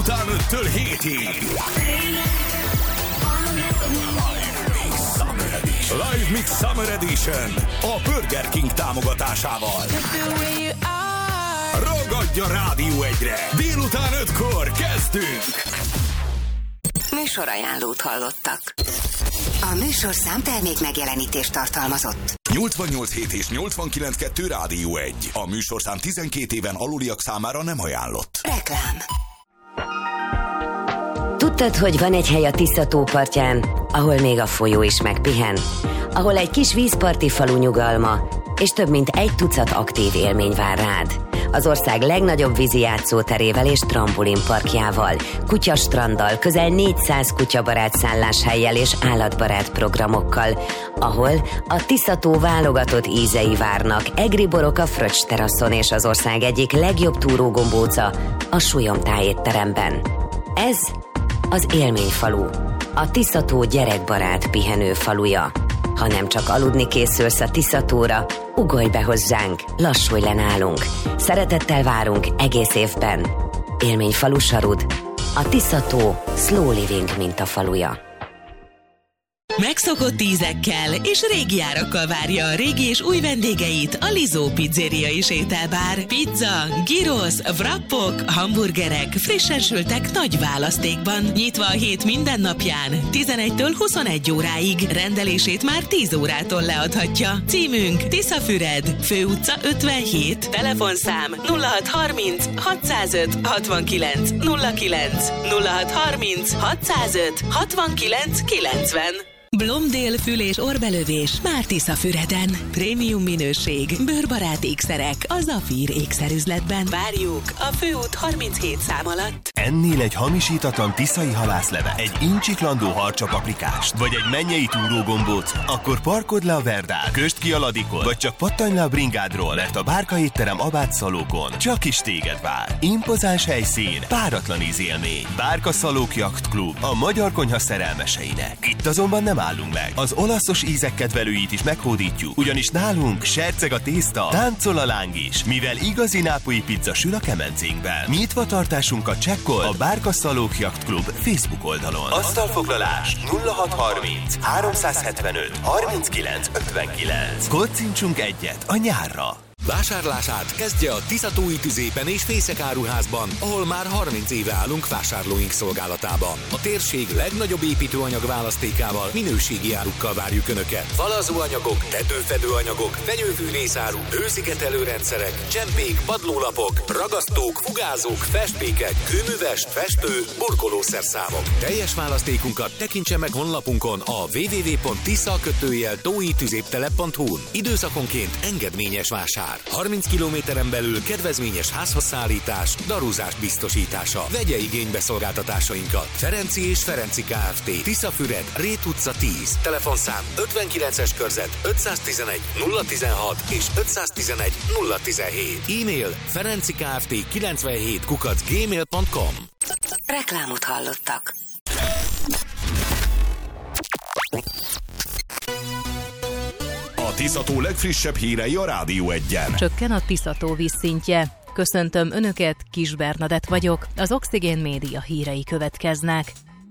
Délután 5-től 7-ig. Live Mix Summer Edition a Burger King támogatásával. Ragadj a Rádió 1-re! Délután 5-kor kezdünk! Műsorajánlót hallottak. A műsorszám termék megjelenítést tartalmazott. 88.7 és 89.2 Rádió 1. A műsorszám 12 éven aluliak számára nem ajánlott. Reklám. Tudtad, hogy van egy hely a Tisza tó partján, ahol még a folyó is megpihen? Ahol egy kis vízparti falu nyugalma, és több mint 100 aktív élmény vár rád. Az ország legnagyobb vízi játszóterével és trampolinparkjával, kutyastranddal, közel 400 kutyabarát szálláshelyjel és állatbarát programokkal, ahol a Tisza tó válogatott ízei várnak, egri borok a Fröccs teraszon és az ország egyik legjobb túrógombóca, a Súlyomtáj étteremben. Ez az élményfalu, a Tisza tó gyerekbarát pihenő faluja. Ha nem csak aludni készülsz a Tisza tóra, ugorj be hozzánk, lassulj le nálunk. Szeretettel várunk egész évben. Élményfalu Sarud, a Tisza tó slow living mintafaluja. Megszokott ízekkel és régi árakkal várja a régi és új vendégeit a Lizó Pizzeria és ételbár. Pizza, gyrosz, wrappok, hamburgerek, frissen sültek nagy választékban. Nyitva a hét minden napján, 11-től 21 óráig. Rendelését már 10 órától leadhatja. Címünk Tiszafüred, Főutca 57, telefonszám 0630 605 69 09 0630 605 69 90. Blomdél fül- és orrbelövés már Tiszafüreden. Prémium minőség, bőrbarát ékszerek a Zafír ékszerüzletben. Várjuk a Főút 37 szám alatt. Ennél egy hamisítatlan tiszai halászlevet, egy incsiklandó harcsapaprikást, vagy egy mennyei túrógombóc, akkor parkodd le a Verdát, kösd ki a Ladikot, vagy csak pattanj le a bringádról, mert a Bárka étterem Abát Szalókon csak is téged vár. Impozáns helyszín, páratlan ízélmény. Bárka Szalók Yacht Club, a magyar konyha szerelmeseinek. Itt azonban nem állunk meg. Az olaszos ízek kedvelőit is meghódítjuk, ugyanis nálunk serceg a tészta, táncol a láng is, mivel igazi nápolyi pizza sül a kemencénkben. Nyitva tartásunkat csekkol a Bárka Szalók Yacht Club Facebook oldalon. Asztalfoglalás 0630 375 39 59. Kocincsunk egyet a nyárra. Vásárlását kezdje a Tiszatói Tüzépen és Fészek áruházban, ahol már 30 éve állunk vásárlóink szolgálatában. A térség legnagyobb építőanyag választékával, minőségi árukkal várjuk Önöket. Falazóanyagok, tetőfedőanyagok, fenyőfűrészáru, hőszigetelőrendszerek, csempék, padlólapok, ragasztók, fugázók, festmékek, kőműves, festő, burkolószerszámok. Teljes választékunkat tekintse meg honlapunkon a www.tisza-toitüzéptelep.hu-n. Időszakonként engedményes vásár. 30 kilométeren belül kedvezményes házhozszállítás, darúzás biztosítása. Vegye igénybe szolgáltatásainkat. Ferenci és Ferenci Kft. Tiszafüred, Rét utca 10. Telefonszám 59-es körzet 511 016 és 511 017. E-mail ferencikft97@gmail.com. Reklámot hallottak. A Tisza tó legfrissebb hírei a Rádió 1-en. Csökken a Tisza tó vízszintje. Köszöntöm Önöket, Kis Bernadett vagyok. Az Oxigén Média hírei következnek.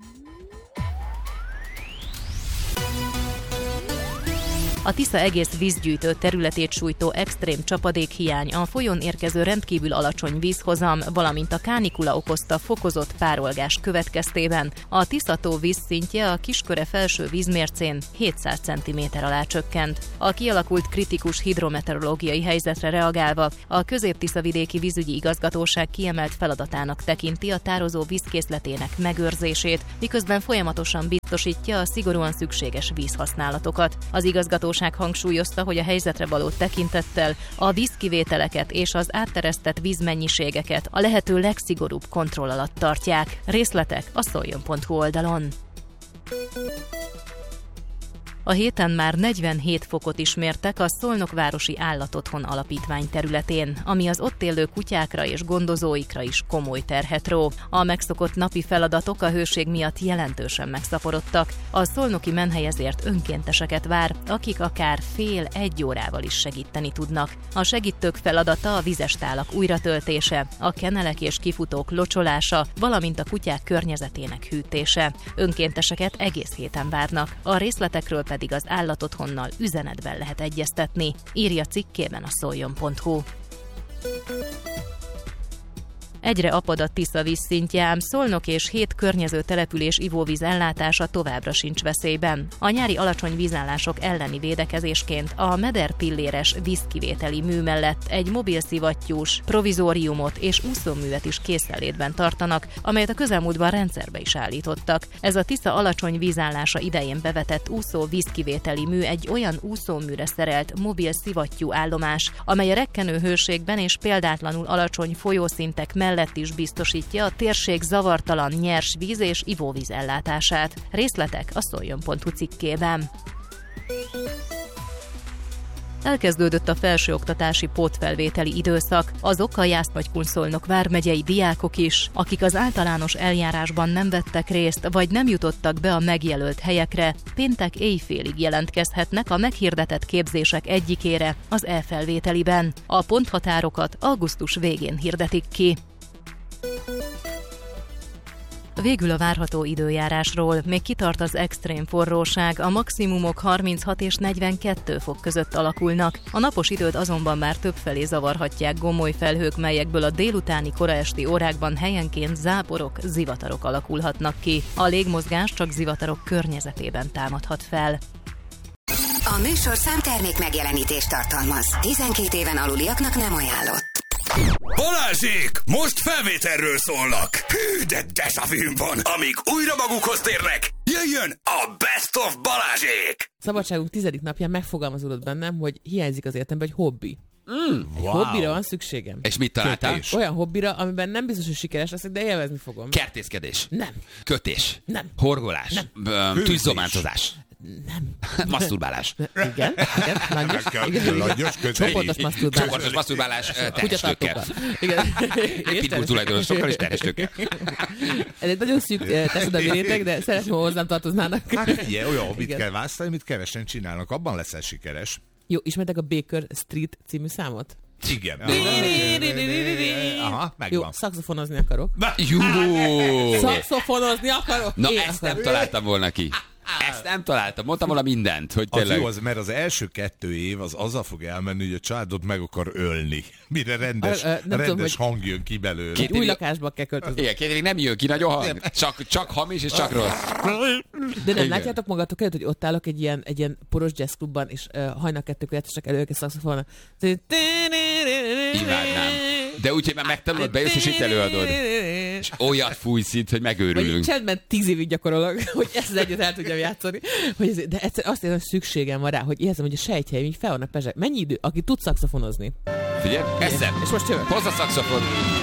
A Tisza egész vízgyűjtő területét sújtó extrém csapadékhiány, a folyón érkező rendkívül alacsony vízhozam, valamint a kánikula okozta fokozott párolgás következtében a Tisza tó vízszintje a Kisköre felső vízmércén 700 cm alá csökkent. A kialakult kritikus hidrometeorológiai helyzetre reagálva a Közép-Tiszavidéki Vízügyi Igazgatóság kiemelt feladatának tekinti a tározó vízkészletének megőrzését, miközben folyamatosan biztosítja a szigorúan szükséges vízhasználatokat. Az igazgatóság hangsúlyozta, hogy a helyzetre való tekintettel a vízkivételeket és az átteresztett vízmennyiségeket a lehető legszigorúbb kontroll alatt tartják. Részletek a szoljon.hu oldalon. A héten már 47 fokot is mértek a Szolnokvárosi Állatotthon Alapítvány területén, ami az ott élő kutyákra és gondozóikra is komoly terhet ró. A megszokott napi feladatok a hőség miatt jelentősen megszaporodtak. A szolnoki menhely ezért önkénteseket vár, akik akár fél-egy órával is segíteni tudnak. A segítők feladata a vizes tálak újratöltése, a kenelek és kifutók locsolása, valamint a kutyák környezetének hűtése. Önkénteseket egész héten várnak, a részletekről pedig az állatotthonnal üzenetben lehet egyeztetni, írja cikkében a szoljon.hu. Egyre apad a Tisza vízszintje, ám Szolnok és 7 környező település ivóvíz ellátása továbbra sincs veszélyben. A nyári alacsony vízállások elleni védekezésként a mederpilléres vízkivételi mű mellett egy mobil szivattyús, provizóriumot és úszóművet is készenlétben tartanak, amelyet a közelmúltban rendszerbe is állítottak. Ez a Tisza alacsony vízállása idején bevetett úszó vízkivételi mű egy olyan úszóműre szerelt mobil szivattyú állomás, amely a rekkenő hőségben és példátlanul alacsony folyószintek mellett is biztosítja a térség zavartalan nyers víz és ivóvíz ellátását. Részletek a szoljon.hu cikkében. Elkezdődött a felsőoktatási pótfelvételi időszak. Azok a Jász-Nagykun-Szolnok vármegyei diákok is, akik az általános eljárásban nem vettek részt, vagy nem jutottak be a megjelölt helyekre, péntek éjfélig jelentkezhetnek a meghirdetett képzések egyikére, az e-felvételiben. A ponthatárokat augusztus végén hirdetik ki. Végül a várható időjárásról. Még kitart az extrém forróság, a maximumok 36 és 42 fok között alakulnak. A napos időt azonban már többfelé zavarhatják gomoly felhők, melyekből a délutáni koraesti órákban helyenként záporok, zivatarok alakulhatnak ki. A légmozgás csak zivatarok környezetében támadhat fel. A műsorszám termék megjelenítést tartalmaz. 12 éven aluliaknak nem ajánlott. Balázsék! Most felvételről szólnak! Hű, de deszavűm van! Amíg újra magukhoz térnek, jöjjön a Best of Balázsék! Szabadságunk 10. napján megfogalmazódott bennem, hogy hiányzik az életemben egy hobbi. Egy hobbira van szükségem. És mit találtál? Olyan hobbira, amiben nem biztos, hogy sikeres leszek, de élvezni fogom. Kertészkedés. Nem. Kötés. Nem. Horgolás. Nem. Tűzzománcozás. Nem. Masturbálás. Igen. Csoportos masturbálás. Csoportos masturbálás terhestőkkel. Építőtulajdonosokkal és terhestőkkel. Ez egy nagyon szűk társadalmi réteg, de szeretném, ha hozzám tartoznának. Hát ugye, olyan hobbit kell választani, amit kevesen csinálnak, abban leszel sikeres. Jó, ismertek a Baker Street című számot? Igen. Aha, megvan. Jó, szaxofonozni akarok. Jó! Szaxofonozni akarok? Na, ezt nem találtam volna ki. Ezt nem találtam. Mondtam volna mindent, hogy tényleg... Az jó, mert az első 2 év az azzal fog elmenni, hogy a családot meg akar ölni. Mire rendes hang jön ki belőle. Egy új lakásba kell költözni. Igen, 2 évig nem jön ki nagyon hang. Csak hamis és csak rossz. De nem látjátok magatok előtt, hogy ott állok egy ilyen poros jazzklubban, és hajnal 2-kor játszottak elő a szaxofonon. Imádnám. De úgyhogy már megtanulod, bejössz és itt előadod. És olyat fújsz itt, hogy megőrülünk. Csendben 10 évig gyakorolok, hogy ezt egyet el tudjam játszani. De egyszer azt érzem, hogy szükségem van rá, hogy érzem, hogy a sejtjeim így fel vannak pezsek. Mennyi idő? Aki tud szaxofonozni. Figyelj, eszem. És most jövök. Hozz a szaxofon.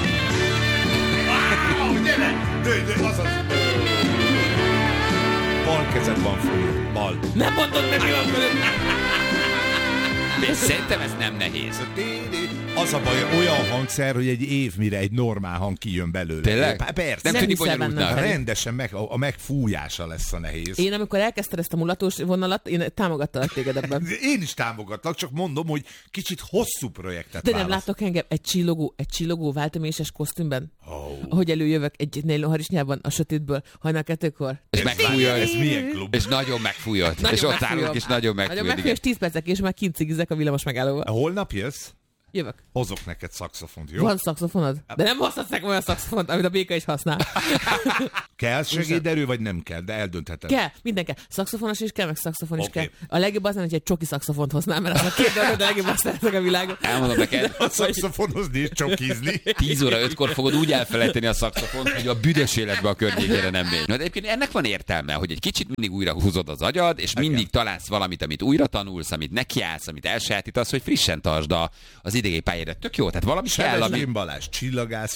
Bal kezed van föl. Bal. Nem mondod meg, mi van fölött. Szerintem ez nem nehéz. Az a baj, olyan hangszer, hogy egy év mire egy normál hang kijön belőle. Tényleg? Persze. Nem tűnik bonyolultnak. Rendesen a megfújása lesz a nehéz. Én amikor elkezdted ezt a mulatós vonalat, én támogattalak téged ebben. Én is támogatlak, csak mondom, hogy kicsit hosszú projektet De nem látok engem egy csillogó váltoméses kosztümben? Ahogy előjövök egy nylonharisnyában a sötétből hajnal 2-kor. És megfújod. Ez milyen klub? És nagyon megfújod. És ott állunk, és nagyon megfújod. Nagyon megfújod, és 10 percek, és már kint cigizek a villamos megállóval. Holnap jössz? Jövök. Hozok neked szaxofont, jó? Van szaxofonod? De nem hozhatsz nekem olyan szaxofont, amit a béka is használ. Kell segéderő, vagy nem kell, de eldöntheted. Kell, minden kell. Szaxofonos is kell, meg szaxofon is Okay. kell. A legjobb az lenne, hogy egy csoki szaxofont hoznál, mert az a 2 dolog, de a legjobb azt szeretek a világon. Elmondom neked. A szaxofonozni és csokizni. 10 óra 5-kor fogod úgy elfelejteni a szaxofont, hogy a büdös életbe a környékére nem mégy. Na, de egyébként ennek van értelme, hogy egy kicsit mindig újra húzod az agyad, és mindig találsz valamit, amit újra tanulsz, amit nekiállsz, amit elsajátítasz, hogy frissen tartsd az idegi pályára. Tök jó, tehát valami kell, ami... Balázs, csillagászat,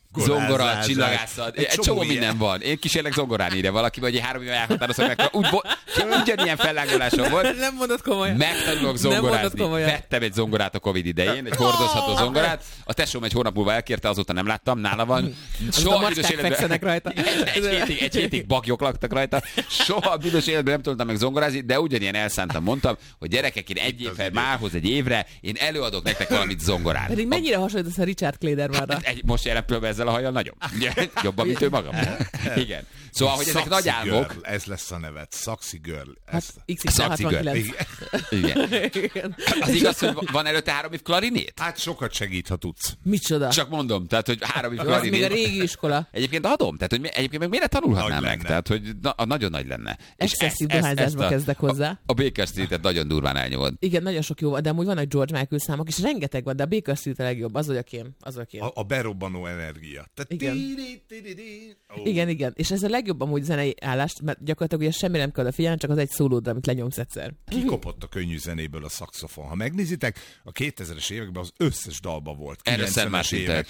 zongora, csillagászat, egy csomó minden van. Én kísérlek zongorán írja valaki, vagy 3 éve elhatározom meg. Ugyanilyen fellángolásom volt. Nem mondod komolyan. Megtanulok zongorázni. Vettem egy zongorát a Covid idején, egy hordozható zongorát. A tesóm egy hónap múlva elkérte, azóta nem láttam, nála van. Soha büdös életben rajta. Egy hétig bagyok laktak rajta. Soha büdös életben nem tudtam meg zongorázni, de ugyanilyen elszántam, mondtam, hogy gyerekek, én egy évvel mához egy évre, én előadok nektek valamit zongorán. Pedig mennyire hasonlítasz a Richard Kledermanra? Most jelen pillanatban ezzel a hajjal nagyon. Jobban, mint ő magam. Igen. Szóval, hogy ezek nagy álmok. Ez lesz a neved. Sexy Girl. Sexy Girl. Igen. Az igaz, hogy van előtte 3 év klarinét? Hát sokat segít, ha tudsz. Micsoda? Csak mondom, tehát, hogy 3 év klarinét. Az még a régi iskola. Egyébként adom, tehát, hogy egyébként meg miért tanulhatnám meg? Tehát, hogy nagyon nagy lenne. Excesszív dohányzásba kezdek hozzá. A Baker Street-et nagyon durván elnyomod. Igen, nagyon sok jó, de amúgy vannak George Michael számok, és rengeteg van, de a Baker Street a legjobb, az vagyok én. A berobbanó energia. Igen. És ez a legjobb amúgy zenei állást, mert gyakorlatilag ugye semmi nem kell a figyelni, csak az egy szólódra, amit lenyomsz egyszer. Kikopott a könnyű zenéből a szaxofon. Ha megnézitek, a 2000-es években az összes dalba volt. Először más évek.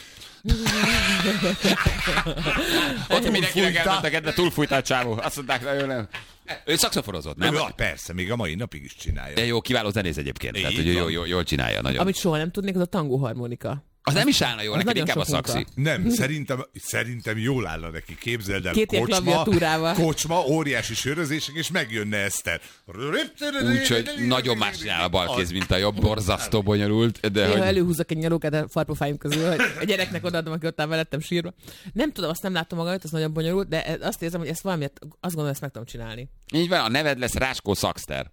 Ott mindenkinek elmentek, de túlfújta a csávó. Azt mondták, nagyon nem. Ő szaxoforozott, nem? Persze, még a mai napig is csinálja. De jó, kiváló zenész egyébként. Tehát, hogy jól csinálja nagyon. Amit soha nem tudnék, az a tangó harmonika. Az nem is állna jól, neked inkább a szaxi. Nem, szerintem jól állna neki. Képzeld el, kocsma, óriási sörözések, és megjönne Eszter. Úgyhogy nagyon más csinál a balkéz, mint a jobb, borzasztó bonyolult. De hogy... előhúzok egy nyalókát a farpofáim közül, hogy a gyereknek odaadom, aki ott áll velettem sírva. Nem tudom, azt nem láttam magam, ez nagyon bonyolult, de azt érzem, hogy ezt valamiért, azt gondolom, ezt meg tudom csinálni. Így van, a neved lesz Ráskó Szaxter.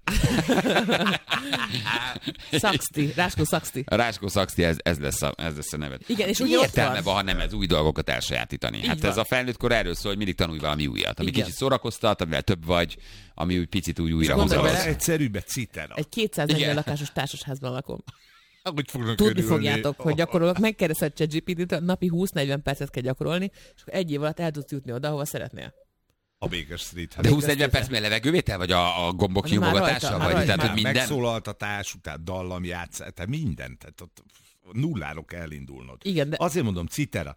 Ráskó Szaxti. Ráskó Szaxti, ez lesz a neved. Igen, és úgy értelme van, ha nem ez új dolgokat elsajátítani. Hát ez a felnőttkor erről szól, hogy mindig tanulj valami újat, ami kicsit szórakoztat, amivel több vagy, ami úgy picit újra hozza. Egyszerűbb Citera. Egy 240 lakásos társasházban lakom. Tudni fogjátok, hogy gyakorolok. Megkérdezhet ChatGPT-t, napi 20-40 percet kell gyakorolni, és akkor egy év alatt el tudsz jutni oda, ahova szeretnél. A Baker Street. De 20-40 perc miért levegővétel, vagy a gombok kinyomogatása? Vagy tehát, hogy minden? Megszólaltatás, után dallamjátszás, tehát mindent. Tehát ott nulláról kell elindulnod. Igen, de... Azért mondom, Citera.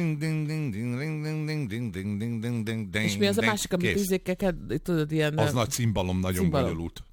És mi az a másik, amit izékkel, tudod, ilyen... Az nagy cimbalom, nagyon bonyolult.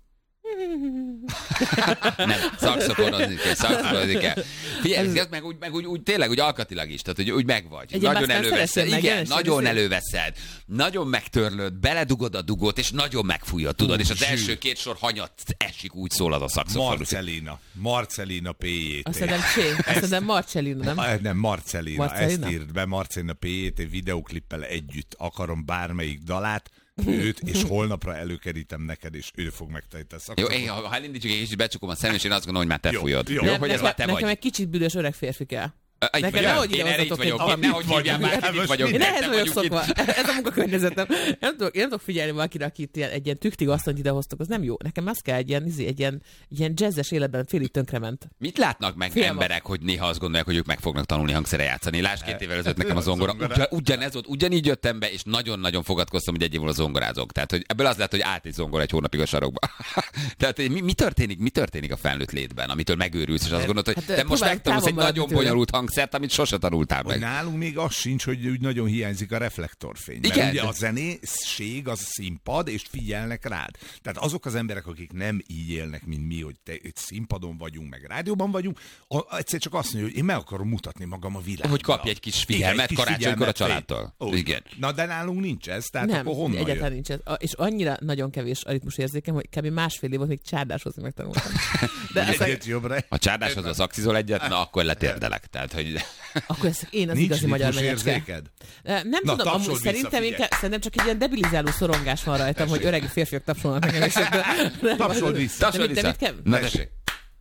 Nem, szaxoforozni kell. Figyelj, meg úgy tényleg úgy alkatilag is, tehát hogy úgy megvagy. Egy nagyon előveszed. Igen, nagyon előveszed. Nagyon megtörlöd, beledugod a dugót, és nagyon megfújod, tudod, és az első 2 sor hanyat esik, úgy szólad a szaxofon. Marcellina P.J.T. Azt hiszem Marcellina, nem? Nem, Marcellina. Ezt írt be, Marcellina P.J.T. videoklippel együtt akarom bármelyik dalát, őt, és holnapra előkerítem neked, és ő fog megtenni a szaxofon. Jó, ha elindítjuk egy kicsit, becsukom a szemem, és én azt gondolom, hogy már te fújod. Jó, hogy ez már te vagy. Nekem egy kicsit büdös öreg férfi kell. Nekem nehogy ide hozzatok egy nehogy hívjál már, itt vagyok. Én ehhez vagyok szokva. Ez a munkakörnyezetem. Én nem tudok figyelni valakire, akit egy ilyen tüktig asszonyt idehoztok, az nem jó. Nekem az kell egy ilyen jazzes életben félig tönkrement. Mit látnak meg emberek, hogy néha azt gondolják, hogy ők meg fognak tanulni hangszere játszani? Lásd, 2 évvel ezelőtt nekem a zongora. Ugyanez volt, ugyanígy jöttem be, és nagyon-nagyon fogadkoztam, hogy egy év múlva zongorázok. Tehát, hogy ebből az lett, hogy állt egy zongora egy hónapig a sarokba. Tehát mi történik a felnőtt létben, amitől megőrülsz, és azt gondolod, hogy te most megtanulsz egy nagyon bonyolult hangszert, amit sose tanultál meg. Nálunk még az sincs, hogy úgy nagyon hiányzik a reflektorfény. Igen. Mert ugye a zenéség az színpad, és figyelnek rád. Tehát azok az emberek, akik nem így élnek, mint mi, hogy itt színpadon vagyunk, meg rádióban vagyunk, egyszer csak azt mondja, hogy én meg akarom mutatni magam a világban. Hogy kapj egy kis figyelmet karácsonykor a családtól. Igen. Na, de nálunk nincs ez, tehát nem, akkor honnan egyáltalán nincs ez. És annyira nagyon kevés a ritmusérzékem, hogy kb. Másfél év volt, még csárdáshozni megtanultam. Ha csárdáshoz a szaxizol egyet, na akkor letérdelek. Tehát, hogy... Akkor én az igazi magyar menyecske. Nem tudom, amúgy szerintem csak egy ilyen debilizáló szorongás van rajtam, hogy öregi férfiak tapsolnak nekem. Tapsold vissza. Na tessék.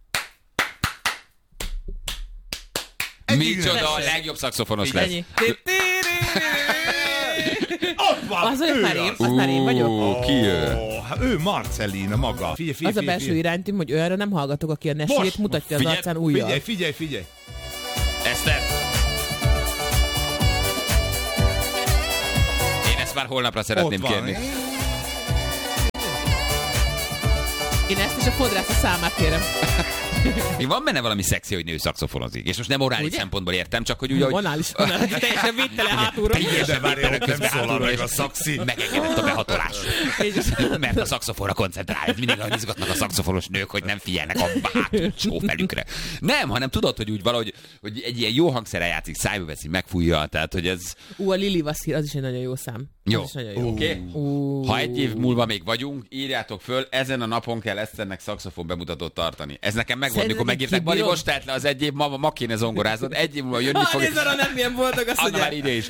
Micsoda a legjobb szaxofonos lesz. Az már én vagyok. Ki ő? Ő Marcellina maga. Az a belső iránytím, hogy olyanra nem hallgatok, aki a nesét mutatja az arcán ujjal. Figyelj. Eszter. Én ezt már holnapra szeretném kérni. Én ezt is a fodrász a számát kérem. Van benne valami szexi, hogy nő szaxofonozik. És most nem orális szempontból értem, csak hogy ugye... Orális, teljesen vittele hátulra. De várja, hogy nem szólal meg a szaxi. Megengedett a behatolás. Mert a szaxofonra koncentrál. Mindig nagyon izgatnak a szaxofonos nők, hogy nem figyelnek a hátul felükre. Nem, hanem tudod, hogy úgy valahogy, hogy egy ilyen jó hangszerrel játszik, szájba veszi, megfújja, tehát hogy ez... A Lili Vasszír, az is egy nagyon jó szám. Jó, oké. Ha egy év múlva még vagyunk, írjátok föl, ezen a napon kell Eszternek szaxofon bemutatót tartani. Ez nekem megvolt, mikor megírták, Bali, most telt le az egy év, ma kéne zongoráznod, egy év múlva jönni fog... Nézd arra, nem milyen boldog, azt mondja. Már ide is.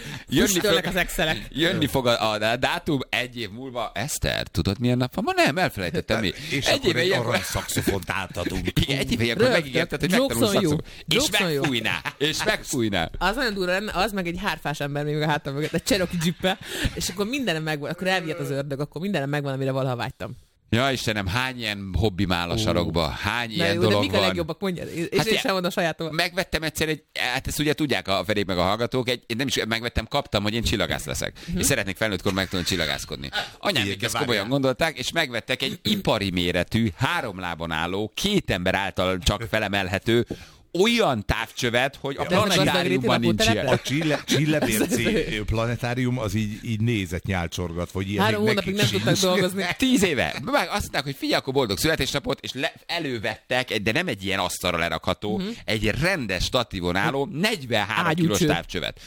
Jönni fog a dátum, egy év múlva. Eszter, tudod milyen nap van? Ma nem, elfelejtettem mi. És egy éve ilyenkor szaxofont átadunk. Igen, egy éve ilyenkor megígérted, hogy megtanulsz szaxofont. És megfújná. Az nagyon durva lenne, az meg egy hárfás ember még a hátam mögött, egy Cherokee Jeep-e, és akkor mindenem megvan, akkor elvihet az ördög, akkor mindenem megvan, amire valaha vágytam. Ja, Istenem, hány ilyen hobbim áll a sarokba, hány ilyen dolog van. De mik a legjobbak, mondjad? És én sem mondom sajátom. Megvettem egyszer hát ezt ugye tudják a Ferék meg a hallgatók, nem is megvettem, kaptam, hogy én csillagász leszek. És szeretnék felnőttkor megtanulni csillagászkodni. Anyám még ezt komolyan gondolták, és megvettek egy ipari méretű, 3 lábon álló, 2 ember által csak felemelhető, olyan távcsövet, hogy a planetáriumban nincs ilyen. A Csillebérci planetárium az így nézett nyálcsorgat, hogy ilyen 3 hónapig nem tudtak dolgozni. 10 éve. Azt mondták, hogy figyelj, akkor boldog születésnapot, és elővettek, de nem egy ilyen asztalra lerakható, egy rendes statívon álló 43 kilós távcsövet.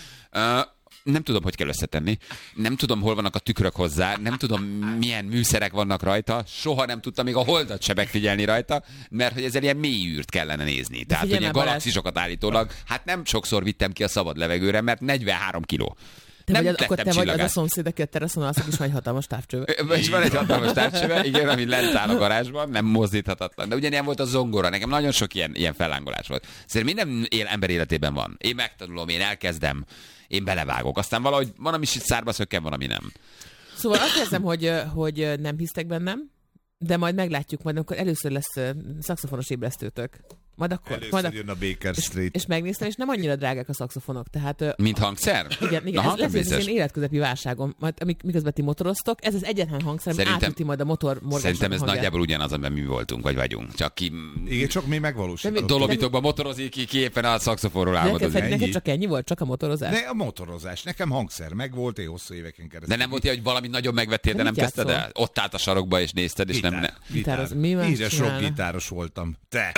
Nem tudom, hogy kell összetenni. Nem tudom, hol vannak a tükrök hozzá. Nem tudom, milyen műszerek vannak rajta. Soha nem tudtam még a holdat se megfigyelni rajta, mert hogy ezzel ilyen mély űrt kellene nézni. Tehát, hogy ilyen galaxisokat állítólag, hát nem sokszor vittem ki a szabad levegőre, mert 43 kiló. Akkor te vagy az a szomszéd, aki a teraszon alszik, és van egy hatalmas távcsöve. És van egy hatalmas távcsöve, igen, ami lent áll a garázsban, nem mozdíthatatlan. De ugyanilyen volt a zongora, nekem nagyon sok ilyen fellángolás volt. Szerintem minden ember életében van. Én megtanulom, én elkezdem, én belevágok. Aztán valahogy van, ami szárba szökken, van, ami nem. Szóval azt érzem, hogy nem hisztek bennem, de majd meglátjuk, majd amikor először lesz szaxofonos ébresztőtök. Majd akkor. Először jön a Baker Street. És megnéztem, és nem annyira drágák a szaxofonok. Tehát, mint hangszer? Igen, ez lesz egy életközepi válságom. Majd, miközben ti motoroztok, ez az egyetlen hangszer, ami átüti majd a motor morgásnak. Szerintem ez nagyjából ugyanaz, amiben mi voltunk, vagy vagyunk. Csak ki... Igen, csak mi megvalósítottuk. Dolomitokban motorozik, ki éppen a szaxofonról álmodozik. Neked csak ennyi volt? Csak a motorozás? Ne, a motorozás. Nekem hangszer megvolt, én hosszú éveken keresztül. De nem volt, hogy valami nagyon megvettél, de nem kezdted el? Ott állt a sarokba és nézted, és nem... Gitároz. Mi más csinálna? Sok gitáros voltam. Te!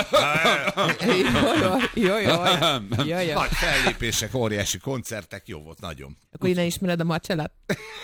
Jó. Nagy fellépések, óriási koncertek, jó volt, nagyon. Akkor innen ismered a Marcellát?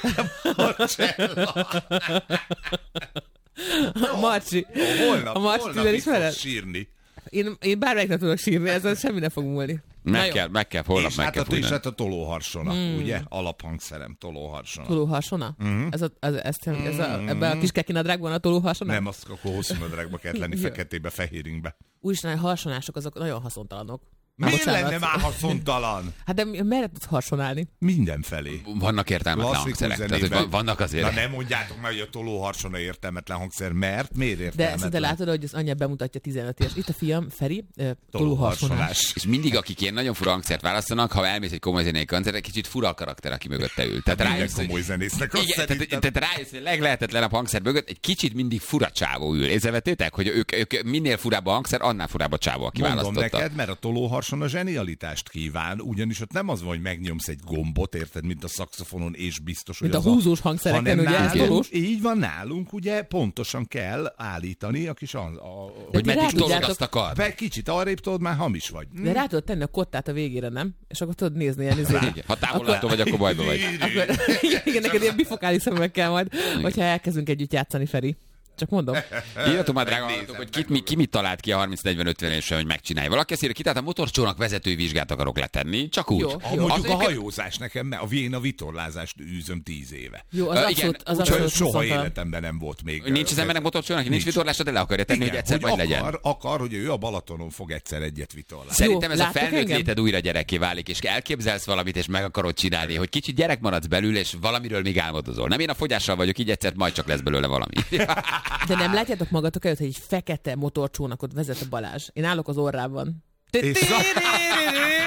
Marcsi. Holnap ismered? Sírni. Én bármelyiknek tudok sírni, ezzel semmi ne fog múlni. Meg kell, holnap meg kell fújni. És hát a tolóharsona, ugye? Alaphangszerem, tolóharsona. Tolóharsona? Ebben a kis kekinadrágban a tolóharsona? Nem, azt akkor hosszú nadrágba kellett lenni, feketébe, fehéringbe. Úristen, a harsonások azok nagyon haszontalanok. Miért lenne már haszontalan? Hát de merre tudsz harsonálni? Mindenfelé. Vannak értelmetlen hangszerek. Tehát, vannak azért. Na nem mondjátok meg, hogy a tolóharsona értelmetlen hangszer, mert miért értelmetlen? De látod, hogy az anyja bemutatja 15 éves. Itt a fiam, Feri, tolóharsonás. És mindig, akik ilyen nagyon fura hangszert választanak, ha elmész egy komoly zenei koncertre, kicsit fura a karakter, aki mögötte ül. Tehát rájössz, komoly zenésznek azt tehát rájössz, hogy leglehetetlenebb hangszer mögött egy kicsit mindig fura csávó ül. Észrevettétek, hogy ők minél furább a hangszer, annál furább a csávó, aki választotta. Mondom neked, mert a tolóharsona zsenialitást kíván, ugyanis ott nem az van, hogy megnyomsz egy gombot, érted, mint a szaxofonon, és biztos, hogy mint a húzós hangszereken, ugye? Nálunk, így van nálunk, ugye pontosan kell állítani a kis hogy meddig tolod azt a kard. Kicsit arrébb tudod, már hamis vagy. De rá tudod tenni a kottát a végére, nem? És akkor tudod nézni ilyen izét. Ha távolától vagy, akkor bajba vagy. Igen, neked ilyen bifokális szemekkel majd, hogyha elkezdünk együtt játszani, Feri. Csak mondom. Írjatok már, drága hallgatók, hogy ki mit talált ki a 30-40-50 évesen, hogy megcsinálja. Valaki azt írja, ki, tehát a motorcsónak vezetői vizsgát akarok letenni, csak úgy. Jó. Mondjuk a hajózás nekem, a Véna vitorlázást űzöm 10 éve. Jó, az abszolút soha életemben nem volt még. Nincs az embernek motorcsónak, nincs vitorlása, de le akarja tenni, hogy egyszer majd legyen. Akar, hogy ő a Balatonon fog egyszer egyet vitorlázni. Szerintem ez a felnőtt léted újra gyerekké válik, és elképzelsz valamit, és meg akarod csinálni, hogy kicsit gyerek maradsz belül, és valamiről még álmodozol. Nem, én a fogyással vagyok, így egyszer majd csak lesz belőle valami. De nem látjátok magatok előtt, hogy egy fekete motorcsónakot vezet a Balázs. Én állok az orrában.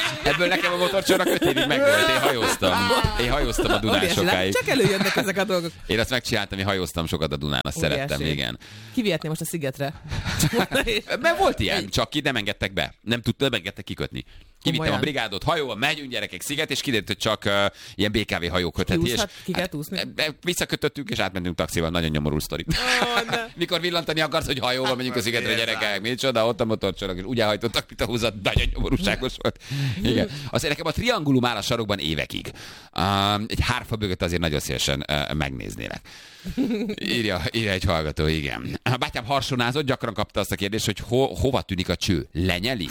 Ebből nekem a motorcsónak 5 évig megvolt. Én hajóztam a Dunán sokáig. Csak előjönnek ezek a dolgok. Én azt megcsináltam, én hajóztam sokat a Dunán, azt szerettem, igen. Kivihetném most a szigetre? Mert volt ilyen, csak ki nem engedtek be. Nem engedtek kikötni. Kivittem a brigádot hajóval, megyünk gyerekek sziget, és kiderült, hogy csak ilyen BKV hajók kötheti. Ki kell úszni? Visszakötöttünk, és átmentünk taxival, nagyon nyomorú sztori. Mikor villantani akarsz, hogy hajóval megyünk a szigetre, gyerekek, micsoda, ott a motorcsónak, és úgy elhajtottak, mint a húzat, nagyon nyomorúságos volt. Igen. Azért nekem a triangulum áll a sarokban évekig. Egy hárfa bögöt azért nagyon szívesen megnéznélek. Írja egy hallgató, igen. A bátyám harsonázott, gyakran kapta azt a kérdést, hogy hova tűnik a cső? Lenyeli?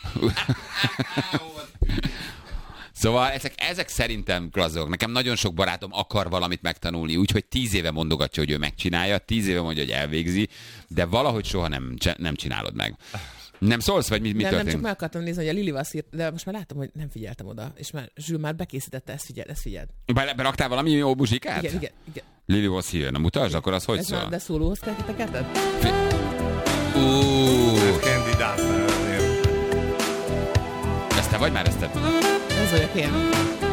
Szóval ezek szerintem klasszok. Nekem nagyon sok barátom akar valamit megtanulni, úgyhogy 10 éve mondogatja, hogy ő megcsinálja, 10 éve mondja, hogy elvégzi, de valahogy soha nem csinálod meg. Nem szólsz, vagy mi történik? Nem, csak meg akartam nézni, hogy a Lili azt írt, de most már látom, hogy nem figyeltem oda, és már Zsül már bekészítette, ezt figyeld. Beraktál valami jó muzsikát? Igen. Lili was here, na mutasd, akkor az hogy szól? De szólóhoz kell teketed? Kandidát azért. Ezt te vagy már ezt? Ez vagyok én.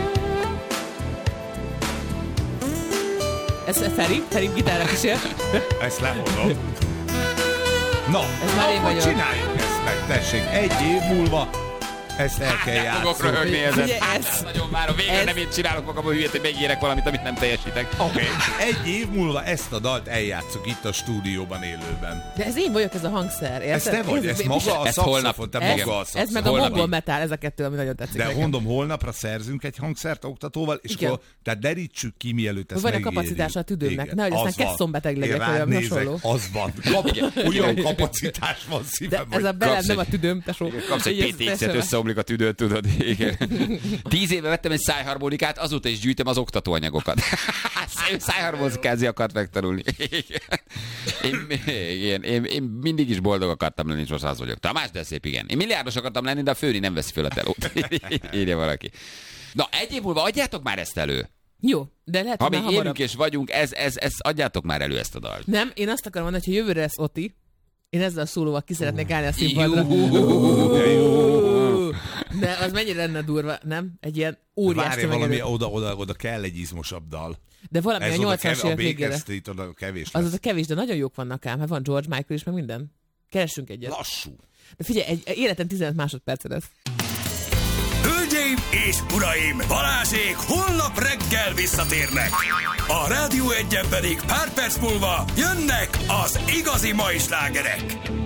Ez Feri gitárra kísér. Ezt lehozom. Na, akkor csináljuk ezt meg, tessék. 1 év múlva ezt el kell játszani. Fogok röhögni ezen. Nagyon várom. Végre nem én csinálok magam a hülyét, hogy megírek valamit, amit nem teljesítek. Oké. 1 év múlva ezt a dalt eljátszuk itt a stúdióban élőben. De ez én vagyok, ez a hangszer, érted? Ez te vagy, ez maga a szaxofon, te maga a szaxofon. Ez meg a mongol metal, ez a kettő, ami nagyon tetszik. De mondom, holnapra szerzünk egy hangszert oktatóval, és akkor tehát derítsük ki, mielőtt ezt megírjuk. Van a kapacitása a tüdőmnek, nehogy aztán kesszonbeteg legyek, olyan hasonló. Az van. Olyan kapacitás van szívem. De ez a belem nem a tüdőm, tesó. Kapsz egy PTX-et, összeomlik a tüdőt, tudod. Igen. 10 éve vettem egy szájharmonikát, azóta is gyűjtöm az oktatóanyagokat. Szájharmonikázni akart megtanulni. Én mindig is boldog akartam lenni, és most az vagyok. Tamás, de szép, igen. Én milliárdos akartam lenni, de a főni nem veszi föl a telót. Írja valaki. Na, 1 év múlva adjátok már ezt elő. Jó, de lehet, ha még élünk és vagyunk, adjátok már elő ezt a dalt. Nem, én azt akarom mondani, hogy ha jövőre lesz Oti, én ezzel a szólóval ki szeretnék állni a színpadra. De az mennyire lenne durva, nem? Egy ilyen óriás tömegedő. Várj, valami oda kell egy izmosabb dal. De valami ez a 80-as évek végére. Oda kevés lesz. Az a kevés, de nagyon jók vannak ám. Hát van George Michael is, meg minden. Keressünk egyet. Lassú. De figyelj, egy életen 15 másodpercet lesz. Hölgyeim és uraim, Balázsék holnap reggel visszatérnek. A Rádió 1-en pedig pár perc múlva jönnek az igazi mai slágerek.